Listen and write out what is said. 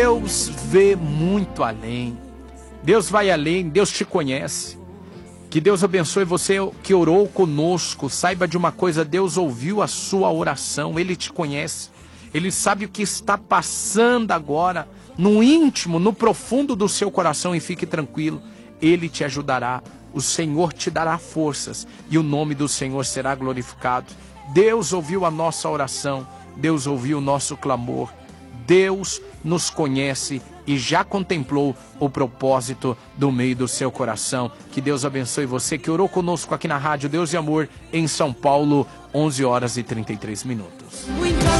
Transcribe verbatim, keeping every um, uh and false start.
Deus vê muito além. Deus vai além, Deus te conhece. Que Deus abençoe você que orou conosco. Saiba de uma coisa, Deus ouviu a sua oração, Ele te conhece. Ele sabe o que está passando agora, no íntimo, no profundo do seu coração, e fique tranquilo, Ele te ajudará. O Senhor te dará forças e o nome do Senhor será glorificado. Deus ouviu a nossa oração, Deus ouviu o nosso clamor. Deus nos conhece e já contemplou o propósito do meio do seu coração. Que Deus abençoe você que orou conosco aqui na Rádio Deus e Amor, em São Paulo, onze horas e trinta e três minutos.